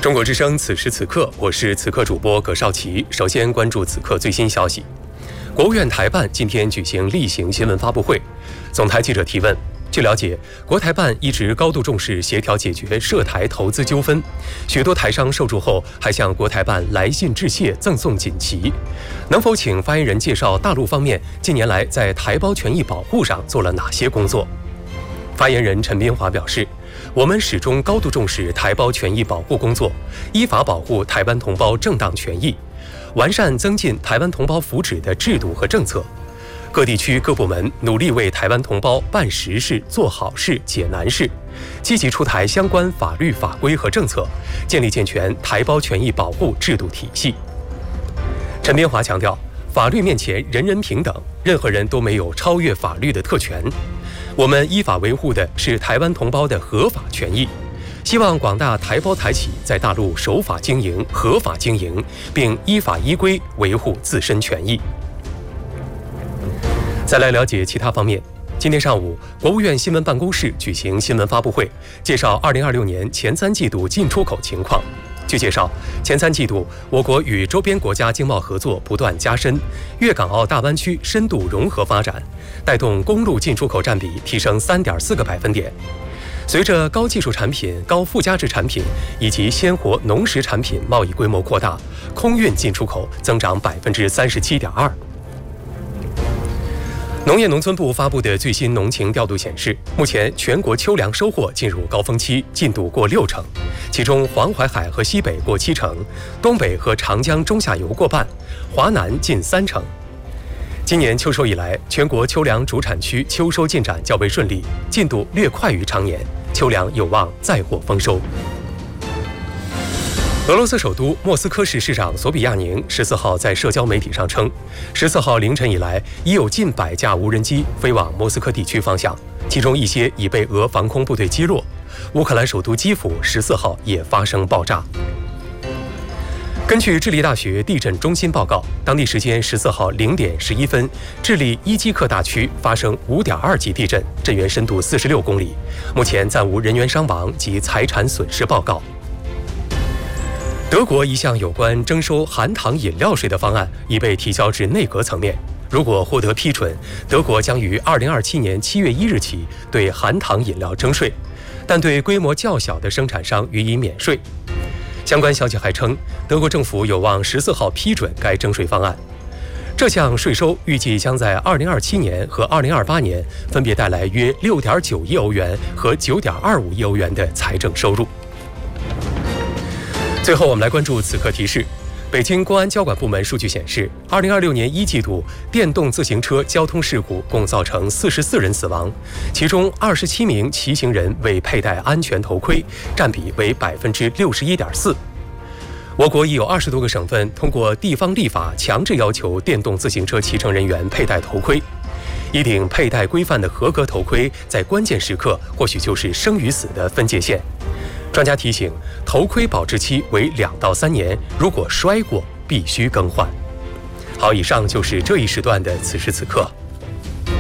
中国之声此时此刻，我是此刻主播葛少奇。首先关注此刻最新消息。国务院台办今天举行例行新闻发布会，总台记者提问。据了解，国台办一直高度重视协调解决涉台投资纠纷，许多台商受助后还向国台办来信致谢，赠送锦旗。能否请发言人介绍大陆方面近年来在台胞权益保护上做了哪些工作？发言人陈斌华表示，我们始终高度重视台胞权益保护工作，依法保护台湾同胞正当权益，完善增进台湾同胞福祉的制度和政策。各地区各部门努力为台湾同胞办实事、做好事、解难事，积极出台相关法律法规和政策，建立健全台胞权益保护制度体系。陈斌华强调，法律面前人人平等，任何人都没有超越法律的特权。我们依法维护的是台湾同胞的合法权益，希望广大台胞台企在大陆守法经营、合法经营，并依法依规维护自身权益。再来了解其他方面。今天上午，国务院新闻办公室举行新闻发布会，介绍2026年前3季度进出口情况。据介绍，前3季度，我国与周边国家经贸合作不断加深，粤港澳大湾区深度融合发展，带动公路进出口占比提升3.4个百分点。随着高技术产品、高附加值产品以及鲜活农食产品贸易规模扩大，空运进出口增长37.2%。农业农村部发布的最新农情调度显示，目前全国秋粮收获进入高峰期，进度过60%，其中黄淮海和西北过70%，东北和长江中下游过半，华南近30%。今年秋收以来，全国秋粮主产区秋收进展较为顺利，进度略快于常年，秋粮有望再获丰收。俄罗斯首都莫斯科市市长索比亚宁14号在社交媒体上称，14号凌晨以来，已有近100架无人机飞往莫斯科地区方向，其中一些已被俄防空部队击落。乌克兰首都基辅14号也发生爆炸。根据智利大学地震中心报告，当地时间14号0点11分，智利伊基克大区发生5.2级地震，震源深度46公里，目前暂无人员伤亡及财产损失报告。德国一项有关征收含糖饮料税的方案已被提交至内阁层面，如果获得批准，德国将于2027年7月1日起对含糖饮料征税，但对规模较小的生产商予以免税。相关消息还称，德国政府有望14号批准该征税方案。这项税收预计将在2027年和2028年分别带来约6.9亿欧元和9.25亿欧元的财政收入。最后，我们来关注此刻提示。北京公安交管部门数据显示，2026年1季度电动自行车交通事故共造成44人死亡，其中27名骑行人未佩戴安全头盔，占比为61.4%。我国已有20多个省份通过地方立法强制要求电动自行车骑乘人员佩戴头盔。一顶佩戴规范的合格头盔，在关键时刻或许就是生与死的分界线。专家提醒，头盔保质期为2到3年，如果摔过必须更换。好，以上就是这一时段的此时此刻。